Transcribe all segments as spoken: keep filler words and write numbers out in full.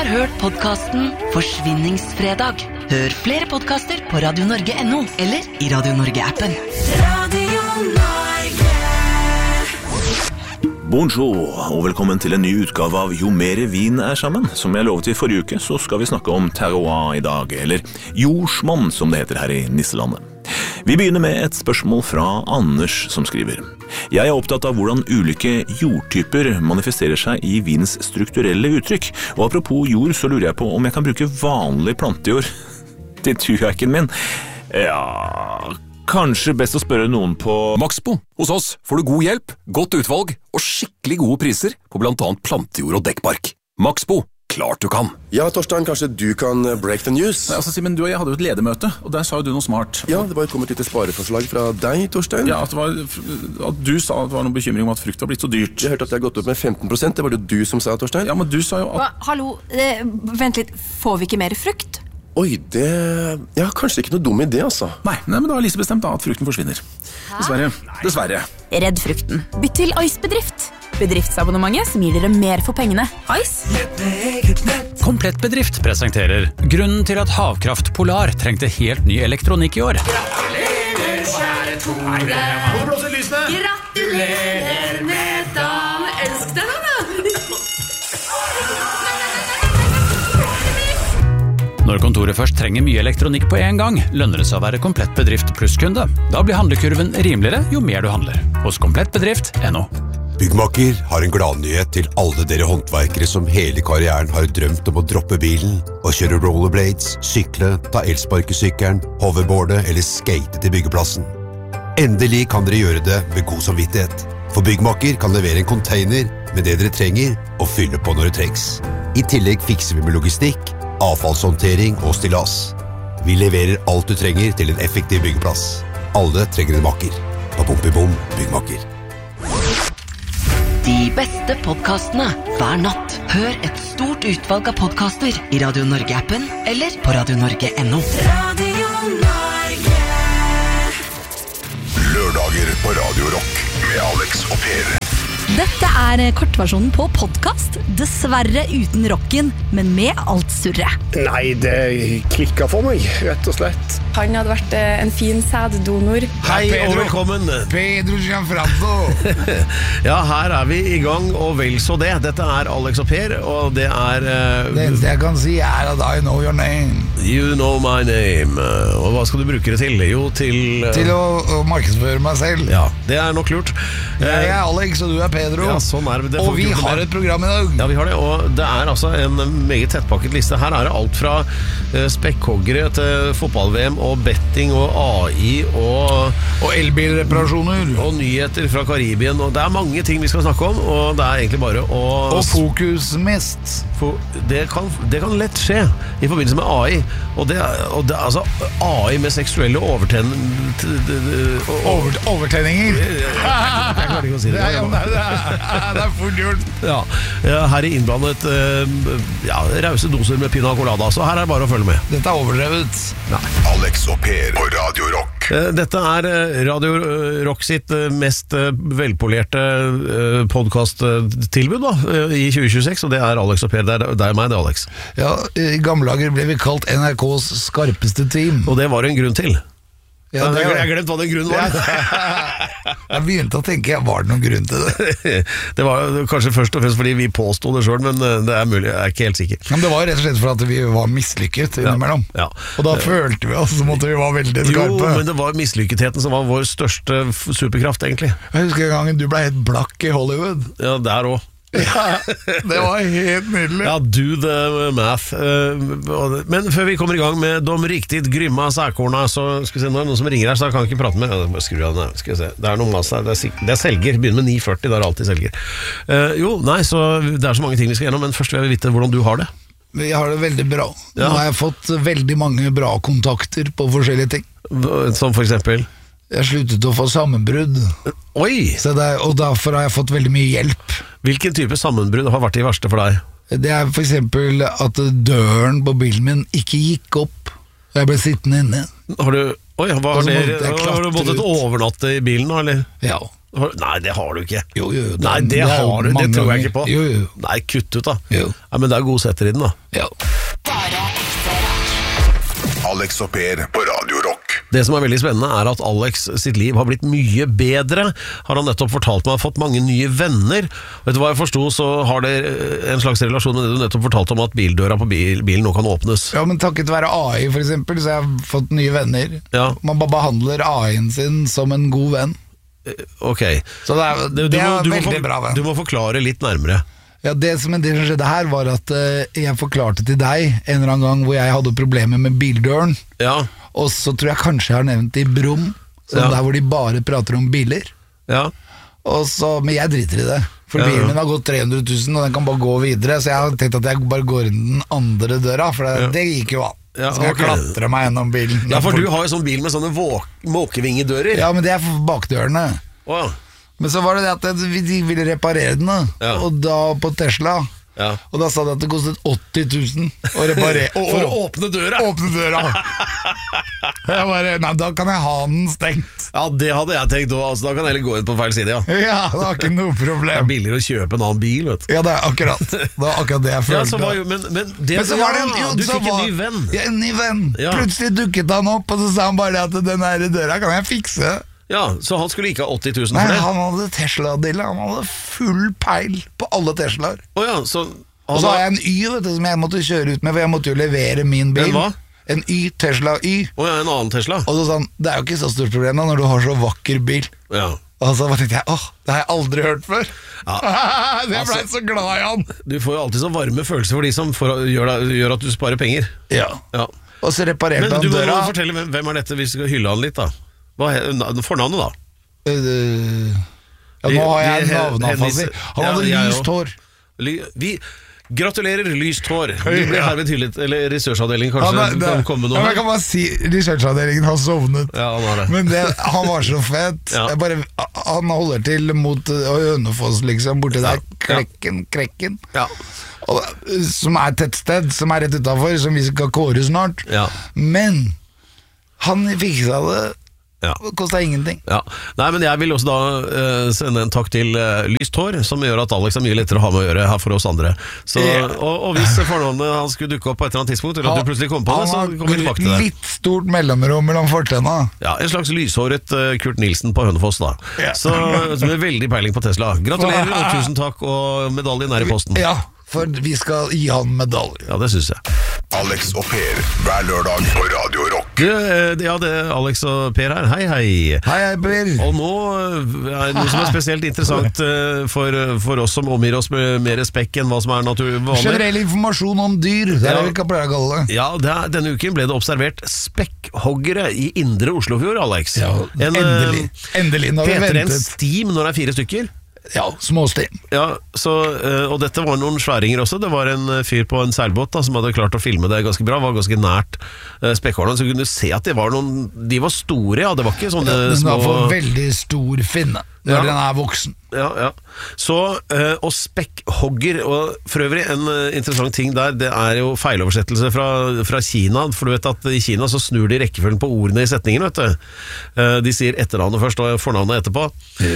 har hørt podcasten Forsvinningsfredag. Hør flere podcaster på radio norge punktum no eller i Radio Norge-appen. Radio Norge. Bonjour, og velkommen til en ny utgave av Jo mere vin er sammen. Som jeg lovet i forrige uke, så skal vi snakke om terroir i dag, eller jordsmonn som det heter her i Nisselandet. Vi begynner med et spørsmål fra Anders som skriver. Jeg er opptatt av hvordan ulike jordtyper manifesterer seg i vins strukturelle uttrykk. Og apropos jord, så lurer jeg på om jeg kan bruke vanlig plantejord til turheiken min. Ja, kanskje best å spørre noen på Maxbo. Hos oss får du god hjelp, godt utvalg og skikkelig gode priser på blant annet plantejord og dekkbark. Maxbo. Klart du kan. Ja, Torstein, kanskje du kan break the news? Nei, altså, Simen, du og jeg hadde jo et ledermøte, og der sa jo du noe smart. Ja, det var kommet litt spareforslag fra deg, Torstein. Ja, at, det var, at du sa at det var noen bekymring om at frukt var blitt så dyrt. Jeg hørte at det har gått opp med femten prosent, det var det du som sa, Torstein. Ja, men du sa jo at... Hva? Hallo, eh, vent litt, får vi ikke mer frukt? Oi, det... Ja, kanskje ikke noe dum idé, altså. Nei, nei men da har Lise bestemt da at frukten forsvinner. Hæ? Dessverre, dessverre. Redd frukten. Bytt til Ice-bedrift. Bedriftsabonnementet som gir dere mer for pengene. Ice. Komplett-bedrift presenterer grunnen til at Havkraft Polar trengte helt ny elektronikk i år. Gratulerer, kjære Tore. Må du blåse lysene? Gratulerer med dagen. Elsk deg da. Når kontoret først trenger mye elektronikk på en gang, lønner det seg å være Komplett Bedrift plusskunde. Da blir handlekurven rimeligere jo mer du handler. Hos komplett bedrift punktum no. Byggmakker har en gladnyhet til alle dere håndverkere som hele karrieren har drømt om å droppe bilen og kjøre rollerblades, sykle, ta elsparkesykkelen, hoverboarde eller skate til byggeplassen. Endelig kan dere gjøre det med god samvittighet. For Byggmakker kan levere en container med det dere trenger og fylle på når det trengs. I tillegg fikser vi med logistikk, avfallshåndtering og stillas. Vi leverer alt du trenger til en effektiv byggeplass. Alle trenger en makker. Bom-bom, Byggmakker. De beste podcastene hver natt. Hør et stort utvalg av podcaster i Radio Norge-appen eller på radio norge punktum no. Radio Norge. Lørdager på Radio Rock med Alex og Per. Dette er kortversjonen på podcast. Dessverre uten rocken, men med alt surret. Nei, det klikket for meg, rett og slett. Han hadde vært en fin sæddonor. Hei og velkommen. Pedro Gianfranco. Ja, her er vi i gang, og vel så det. Dette er Alex og Per, og det er... Uh, det eneste jeg kan si er at I know your name. You know my name. Og hva skal du bruke det til? Jo, til... Uh, til å, å markedsføre meg selv. Ja, det er nok lurt. Jeg er Alex, og du er Pedro. Ja, sånn er det. Og vi har et program i dag. Ja, vi har det, og det er altså en meget tettpakket liste. Her er det alt fra uh, spekkhoggere til fotball-V M og betting og A I og, og elbilreparasjoner og nyheter fra Karibien, og det er mange ting vi skal snakke om, og det er egentlig bare å... Og fokusmist. Det kan, det kan lett skje i forbindelse med A I, og det, og det altså A I med seksuelle overtenn... Over, overtenninger. Jeg klarer ikke å si det. Det er, det er, det er fort gjort. Ja, her er innblandet ja, rause doser med pina colada, så her er det bare å følge med. Dette er overdrevet. Nei. Alex og Per på Radio Rock. Dette er Radio Rock sitt mest velpolerte podcasttilbud da, i tjue tjueseks, og det er Alex og Per. Det er, det er meg, det er Alex. Ja, i gamle dager ble vi kalt N R K's skarpeste team. Og det var en grunn til. Ja, det, jeg har glemt hva den grunnen var. Jeg begynte å tenke, var det noen grunn til det? Det var kanskje først og fremst fordi vi påstod det selv, men det er mulig, jeg er ikke helt sikker. Men det var rett og slett for at vi var mislykket innimellom. Ja, ja. Og da følte vi oss som at vi var veldig skarpe. Jo, men det var mislykketheten som var vår største superkraft, egentlig. Jeg husker en gang du ble helt blakk i Hollywood. Ja, der også. Ja, det var helt nydelig. Ja, do the math. Men før vi kommer i gang med de riktigt grymma særkorna, så skal vi se, nå er det noen som ringer her, så jeg kan ikke prate med. Ja, skru av den her, skal vi se. Det er noen masse, det er, det er selger, begynner med ni førti, det er alltid selger. Uh, jo, nei, så det er så mange ting vi skal gjennom, men først vil jeg vite hvordan du har det. Jeg har det veldig bra. Nå Ja. har jeg fått veldig mange bra kontakter på forskjellige ting. Som for eksempel? Jeg sluttet å få sammenbrudd. Oi! Så det er, og derfor har jeg fått veldig mye hjelp. Hvilken type sammenbrudd har vært det verste for deg? Det er for eksempel at døren på bilen min ikke gikk opp, og jeg ble sittende inne. Har du, oi, hva har, det, har du måttet overnatte i bilen, eller? Ja. Nei, det har du ikke. Jo, jo. Det, Nei, det, det har du, det tror jeg ikke på. Jo, jo. Nei, kutt ut da. Jo. Ja, men det er god setter i den da. Ja. Alex og Per på Radio Rock. Det som er veldig spennende er at Alex sitt liv har blitt mye bedre. Har han nettopp fortalt meg, har fått mange nye venner. Vet du hva jeg forstod, så har det en slags relasjon med det du nettopp fortalte om at bildøra på bil, bilen nå kan åpnes. Ja, men takket være A I for eksempel, så jeg har fått nye venner. Ja. Man bare behandler A I-en sin som en god venn. Ok. Så det er, Du, du, det er må, du, må veldig for, bra venn. du må forklare litt nærmere. Ja, det som, det som skjedde her var at uh, jeg forklarte til deg en eller annen gang hvor jeg hadde problemer med bildøren. Ja. Og så tror jeg kanskje jeg har nevnt i Brum, sånn Ja. der hvor de bare prater om biler. Ja. Og så, men jeg driter i det, for Ja, ja. bilen min har gått tre hundre tusen, og den kan bare gå videre, så jeg har tenkt at jeg bare går inn den andre døra, for det, Ja. det gikk jo an. Ja, Så skal jeg ok. klatre meg gjennom bilen. Ja, for du har jo sånn bil med sånne våk, måkevingedører. Ja, men det er for bakdørene. Wow. Men så var det det at de ville reparere den da, Ja. og da på Tesla. Ja. Og da sa de at det kostet åtti tusen å reparere. For å åpne døra. Åpne døra. Jeg bare, nei, da kan jeg ha den stengt. Ja, det hadde jeg tenkt også, altså, da kan jeg heller gå inn på feil side, ja. Ja, det var ikke noe Det er problem. billigere å kjøpe en annen bil, vet du. Ja, det er akkurat Det var akkurat det jeg Ja, følte. så var jo, men, men, det, Men så var det en, ja, jo, du så fikk var, en ny venn. Ja, en ny venn. Ja. Plutselig dukket han opp, og så sa han bare det at den her døra kan jeg fikse. Ja, så han skulle ikke ha åtti tusen Nei, for det. han hadde Tesla-dilla. Han hadde full peil på alle Teslaer. Åja, så Og så har jeg en Y, vet du, som jeg måtte kjøre ut med, for jeg måtte jo levere min bil. En hva? En Y, Tesla Y. Åja, en annen Tesla. Og så sa han, det er jo ikke så stort problem da, når du har så vakker bil. Ja. Og så bare tenkte jeg, åh, det har jeg aldri hørt før. Ja. Jeg ble Altså- så glad i han. Du får jo alltid så varme følelser for de som får, gjør, deg- gjør at du sparer penger. Ja. Ja. Og så reparerte Men han du må døra. fortelle hvem, hvem er dette, vi skal hylle han litt da. Hva er na- fornavnet da? Øh, ja, nå har jeg Vi- vi- navneafasi. henviser- Han hadde Ja, jeg lyst også. hår. Ly, vi gratulerer, lyst hår. Du blir Ja. herved hyllet, eller researchavdelingen Ja, kanskje det- det- kan komme med ja, noe men jeg kan bare si, researchavdelingen har sovnet. Ja, han har det. Men det, han var så fett. Ja. Jeg bare, han holder til mot Hønefoss, liksom, borti der. Klekken, Krekken. Ja. Og, som er et tettsted, som er rett utenfor, som vi skal kåre snart. Ja. Men han fiksa det. Ja. Det kostet ingenting. Ja. Nei, men jeg vil også da eh, sende en takk til eh, lyst hår, som gjør at Alex er mye lettere å ha med å gjøre her for oss andre. Så, Ja. og, og hvis fornavnet han skulle dukke opp på et eller annet tidspunkt, eller at du plutselig kom på det, så Han kommer vi tilbake til har det. litt stort mellomrom mellom fortenna. Ja, en slags lyshåret eh, Kurt Nilsen på Hønefoss da. Ja. Så med veldig peiling på Tesla. Gratulerer og tusen takk, og medaljen er i posten. Ja, for vi skal gi han medalje. Ja, det synes jeg. Alex og Per hver lørdag på Radio Rock. Du, eh, ja, det er Alex og Per her. Hei, hei. Hei, hei, Per. Og nå eh, er det noe som er spesielt interessant eh, for, for oss som omgir oss med mer spekk enn hva som er natur vanlig. Generell informasjon om dyr, det er Ja. det vi kan pleier å kalle det. Ja, det er, denne uken ble det observert spekkhoggere i indre Oslofjord, Alex. Ja, En, endelig. eh, Endelig, nå har vi Heter det en ventet. steam når det er fire stykker? Ja, småstim. Ja, så, eh, og dette var noen sværinger også. Det var en eh, fyr på en seilbåt da, som hadde klart å filme det ganske bra. Var ganske nært uh, spekkhårene. Så kunne du se at de var noen De var store, ja. Det var ikke sånne Den små har fått veldig stor finne når Ja. den er voksen. Ja, ja. Så, eh, og spekkhogger, og for øvrig en eh, interessant ting der, det er jo feiloversettelse fra, fra Kina, for du vet at i Kina så snur de rekkefølgen på ordene i setningen, vet du. Eh, de sier etternavnet først og fornavnet etterpå,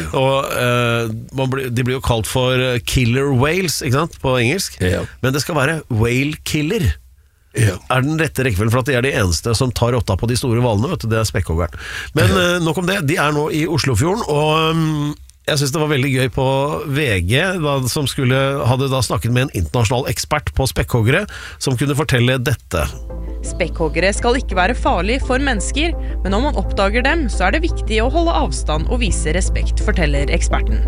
og eh, man blir, de blir jo kalt for killer whales, ikke sant, på engelsk, Ja. men det skal være whale killer. Ja. Er den rette rekkefølgen, for at de er de eneste som tar rotta på de store hvalene, vet du, det er spekkhoggeren. Men eh, nok om det, de er nå i Oslofjorden, og um, jeg synes det var veldig gøy på V G, da, som skulle, hadde da snakket med en internasjonal ekspert på spekkhoggere, som kunne fortelle dette. Spekkhoggere skal ikke være farlig for mennesker, men om man oppdager dem, så er det viktig å holde avstand og vise respekt, forteller eksperten.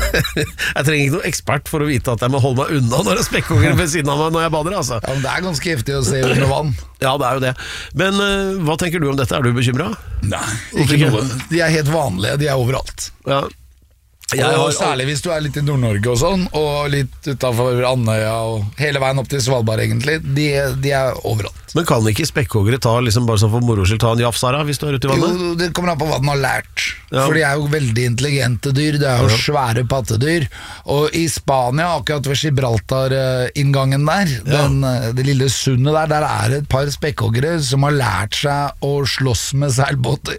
Jeg trenger ikke noen ekspert for å vite at jeg må holde meg unna når det er spekkhoggere ved siden av meg når jeg bader, altså. Ja, men det er ganske heftig å se under vann. Ja, det er jo det. Men uh, hva tenker du om dette? Er du bekymret? Nei, ikke noe. De er helt vanlige, de er overalt. Ja. Jeg og har- særlig hvis du er litt i Nord-Norge og sånn, og litt utenfor Andøya og hele veien opp til Svalbard egentlig, de, de er overalt. Men kan ikke spekkhoggere ta liksom bare sånn for moro skyld ta en jafs her da, hvis du er ute i vannet? Jo, det kommer an på hva den har lært. Ja. For de er jo veldig intelligente dyr. Det er jo Ja. svære pattedyr. Og i Spania, akkurat ved Gibraltar-inngangen der, den, det lille sundet der, der er det et par spekkhoggere som har lært seg å slåss med seilbåter.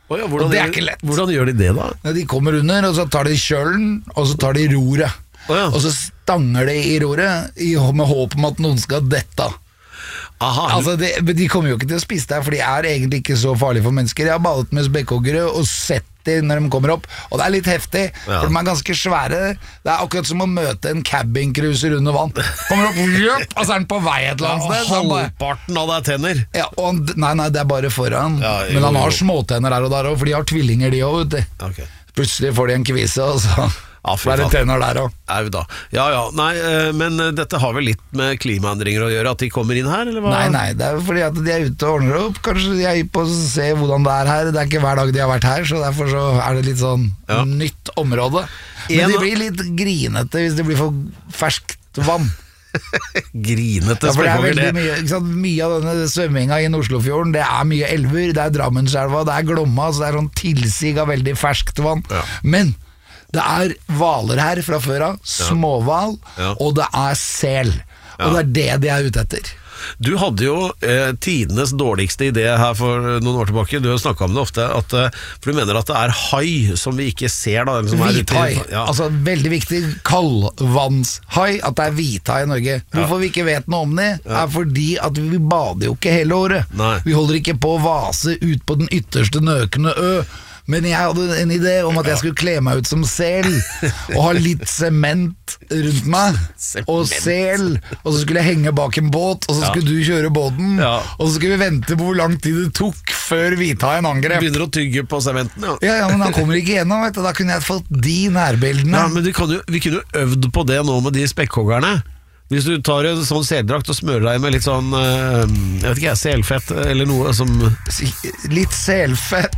Oh ja, hvordan, og det er gjør, ikke lett. Hvordan gjør de det da? De kommer under, og så tar de kjølen, og så tar de roret. Oh ja. Og så stanger de i roret i, med håp om at noen skal dette. Aha. Altså, de, de kommer jo ikke til å spise deg, for de er egentlig ikke så farlige for mennesker. Jeg har badet med spekkhoggere og sett dem når de kommer opp, og det er litt heftig, ja. For de er ganske svære. Det er akkurat som å møte en cabincruiser under vann. Kommer opp, jøp, og så er den på vei et eller annet sted. Ja, halvparten av deg tenner. Ja, og, nei, nei, det er bare foran. Ja, jo, men han har småtenner der og der også, for de har tvillinger de også, vet du. Okay. Plutselig får de en kvise, og så... Ja, det er tenner der også. Au da. Ja, ja, nei, men dette har vel litt med klimaendringer å gjøre, at de kommer inn her, eller hva? Nei, nei, det er fordi at de er ute og ordner opp. Kanskje de er på å se hvordan det er her. Det er ikke hver dag de har vært her, så derfor så er det litt sånn ja. Nytt område. Men de blir litt grinete hvis det blir for ferskt vann. Grinete ja, for det er veldig mye, ikke sant? Mye av denne svømminga i Oslofjorden, det er mye elver, det er Drammenselva, det er Glomma, så det er sånn tilsig av veldig ferskt vann. Ja. Men det er valer her fra før av, småval, ja. Og det er sel. Og ja. Det er det de er ute etter. Du hadde jo eh, tidenes dårligste idé her for noen år tilbake. Du har snakket om det ofte, at, for du mener at det er hai som vi ikke ser da, som hvithai, ja. Altså veldig viktig, kaldvannshai, at det er hvithai i Norge. Hvorfor ja. Vi ikke vet noe om det, ja. Er fordi at vi bader jo ikke hele året. Nei. Vi holder ikke på å vase ut på den ytterste nøkende ø. Men jeg hadde en idé om at jeg skulle kle meg ut som sel og ha litt sement rundt meg og sel, og så skulle jeg henge bak en båt, og så skulle ja. Du kjøre båten, ja. Og så skulle vi vente på hvor lang tid det tok før hvithaien angrep. Begynner å tygge på sementen, ja. Ja, ja, men han kommer ikke gjennom, vet du. Da kunne jeg fått de nærbildene. Ja, men kan jo, vi kunne jo øvd på det nå med de spekkhoggerne. Hvis du tar en sånn seldrakt og smører deg med litt sånn øh, jeg vet ikke, selfett eller noe som litt selfett.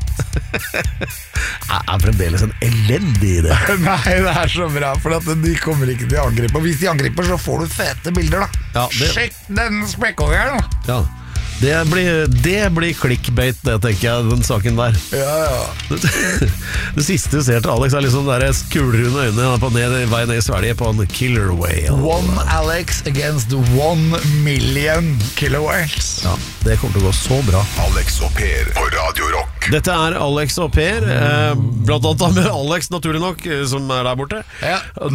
Jeg er fremdeles en elendig i det. Nei, det er så bra, for at de kommer ikke til å angripe. Og hvis de angriper, så får du fete bilder da. Ja, det... Sjekk den spekkhoggeren da. Ja. Det blir, det blir clickbait, det tenker jeg, den saken der. Ja, ja. Det, det siste du ser til Alex er liksom der kuler under øynene på ned, vei ned i Sverige på en killer whale. One Alex against one million killer whales. Ja, det kommer til å gå så bra. Alex og Per på Radio Rock. Dette er Alex og Per, eh, blant annet med Alex naturlig nok, som er der borte. Ja.